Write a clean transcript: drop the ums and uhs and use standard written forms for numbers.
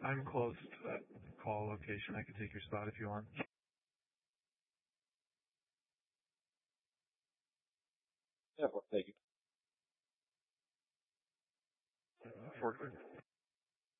I'm close to that call location. I can take your spot if you want. Yeah, thank you. Forklift.